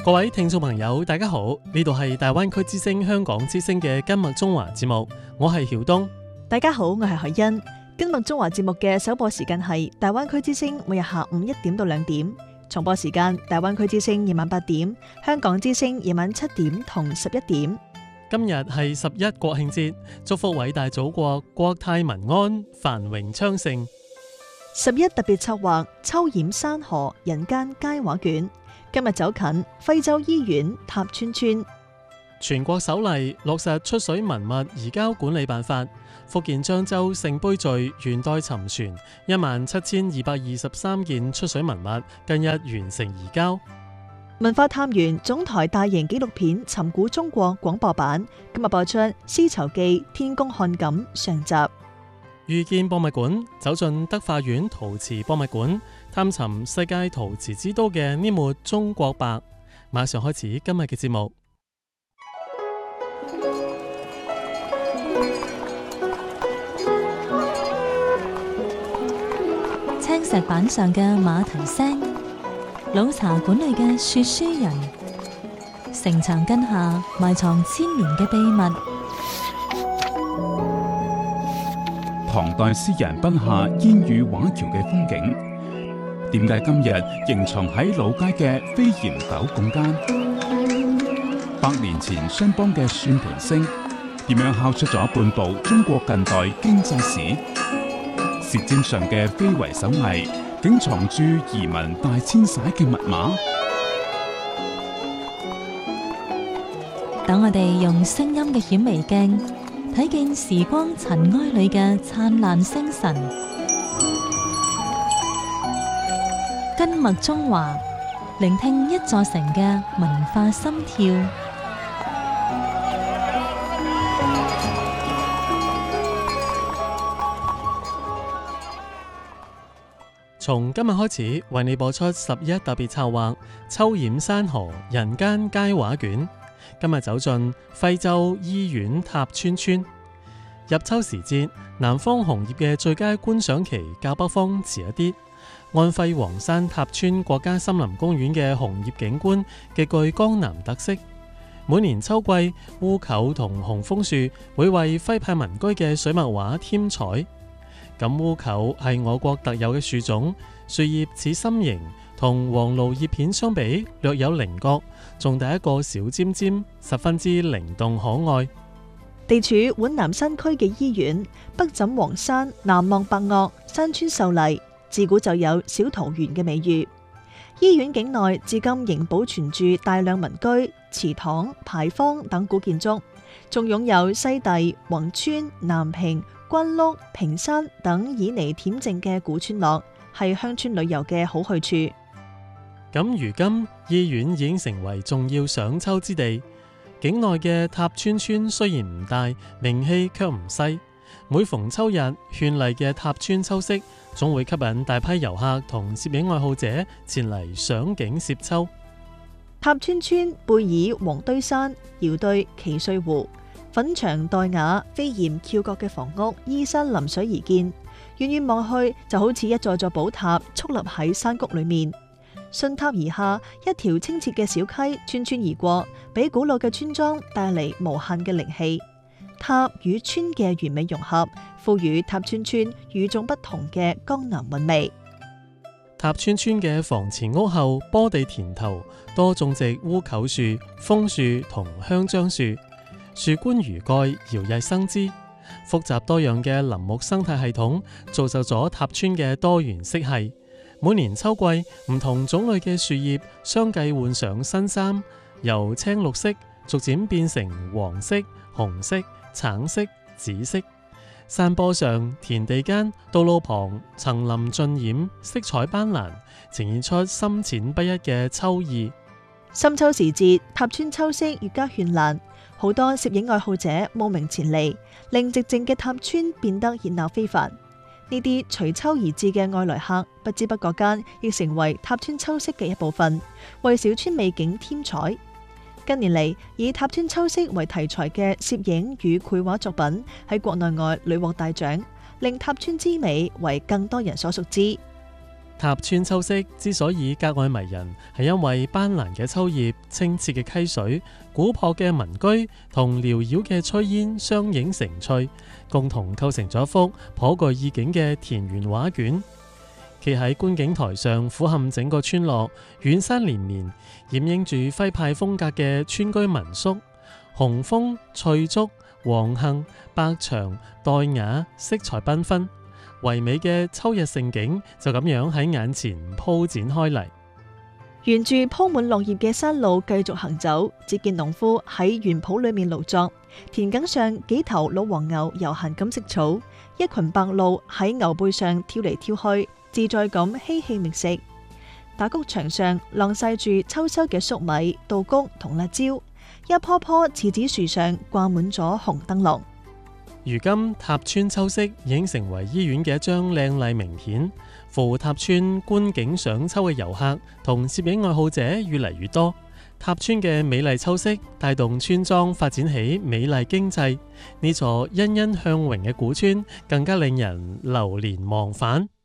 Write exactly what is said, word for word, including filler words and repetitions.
各位聽眾朋友大家好，呢度係大灣區之聲香港之聲嘅今麥中華節目，我係曉東。 大家好，我係海欣。今麥中華節目嘅首播時間係大灣區之聲每日下午一點到兩點，重播時間大灣區之聲夜晚八點，香港之聲夜晚七點同十一點。 今日係十一國慶節，祝福偉大祖國國泰民安，繁榮昌盛。 十一特別策劃秋染山河人間佳畫卷，今日走近徽州醫院塔村村。 全國首例落實出水文物移交管理辦法，福建漳州聖杯嶼元代沉船一萬七千二百二十三件出水文物近日完成移交。 文化探源總台大型紀錄片《尋古中國》廣播版今日播出《絲綢記天工漢錦》上集。 遇見博物館，走進德化縣陶瓷博物館，探尋世界陶瓷之都嘅呢抹中國白。馬上開始今日嘅節目。 青石板上嘅馬蹄聲，老茶館裏嘅說書人，城牆根下埋藏千年嘅秘密。 唐代詩人筆下煙雨畫橋嘅風景，點解今日仍藏喺老街嘅飛檐斗拱間？百年前商幫嘅蒜盤聲，點樣敲出咗半部中國近代經濟史？舌尖上嘅非遺手藝，竟藏住移民大遷徙嘅密碼。 等我哋用聲音嘅顯微鏡，睇見時光塵埃裏嘅燦爛星辰。根脈中華，聆聽一座城嘅文化心跳。 從今日開始，為你播出十一特別策劃秋染山河人間佳畫卷。今日走進徽州醫院塔村村。入秋時節，南方紅葉嘅最佳觀賞期較北方遲一啲。安徽黃山塔村國家森林公園嘅紅葉景觀極具江南特色。每年秋季，烏桕同紅楓樹會為徽派民居嘅水墨畫添彩。咁烏桕係我國特有嘅樹種，樹葉似心形，同黃蘆葉片相比略有稜角，仲帶一個小尖尖，十分之靈動可愛。 地處皖南山區嘅醫院，北枕黃山，南望白岳，山川秀麗，自古就有小桃園嘅美譽。醫院境內至今仍保存住大量民居、祠堂、牌坊等古建築，仲擁有西遞、宏村、南平、關麓、平山等旖旎恬靜嘅古村落，係鄉村旅遊嘅好去處。 咁如今醫院已經成為重要賞秋之地，境內嘅塔村村雖然唔大，名氣卻唔細。每逢秋日，絢麗嘅塔村秋色總會吸引大批遊客同攝影愛好者前嚟賞景攝秋。 塔村村背倚黃堆山，遙對奇瑞湖，粉牆黛瓦、飛檐翹角嘅房屋依山臨水而建，遠遠望去就好似一座座寶塔矗立喺山谷裏面。順塔而下，一條清澈嘅小溪穿村而過，俾古老嘅村莊帶嚟無限嘅靈氣。塔與村嘅完美融合，賦予塔村村與眾不同嘅江南韻味。 塔村村嘅房前屋後坡地田頭多種植烏桕樹、楓樹同香樟樹，樹冠如蓋，搖曳生姿。複雜多樣嘅林木生態系統造就咗塔村嘅多元色系。每年秋季，唔同種類嘅樹葉相繼換上新衫，由青綠色逐漸變成黃色、紅色、橙色、紫色。山坡上、田地間、道路旁，層林盡染，色彩斑斕，呈現出深淺不一嘅秋意。 深秋時節，塔村秋色越加絢爛，好多攝影愛好者慕名前嚟，令寂靜嘅塔村變得熱鬧非凡。呢啲隨秋而至嘅外來客，不知不覺間亦成為塔村秋色嘅一部分，為小村美景添彩。近年嚟，以塔村秋色為題材嘅攝影與繪畫作品喺國內外屢獲大獎，令塔村之美為更多人所熟知。 塔村秋色之所以格外迷人，係因為斑斕嘅秋葉、清澈嘅溪水、古樸嘅民居同繚繞嘅炊煙相映成趣，共同構成咗一幅頗具意境嘅田園畫卷。企喺觀景台上俯瞰整個村落，遠山連綿，掩映住徽派風格嘅村居民宿，紅楓、翠竹、黃杏、白牆、黛瓦，色彩繽紛。唯美嘅秋日盛景就咁樣喺眼前鋪展開嚟。 沿住鋪滿落葉嘅山路繼續行走，只見農夫喺園圃裏面勞作，田埂上幾頭老黃牛悠閒咁食草，一群白鷺喺牛背上跳嚟跳去，自在咁嬉戲覓食。打穀場上晾曬住秋收嘅粟米、稻穀同辣椒，一棵棵柿子樹上掛滿咗紅燈籠。 如今塔村秋色已經成為醫院嘅一張靚麗名片，赴塔村觀景賞秋嘅遊客同攝影愛好者越嚟越多。塔村嘅美麗秋色帶動村莊發展起美麗經濟，呢座欣欣向榮嘅古村更加令人流連忘返。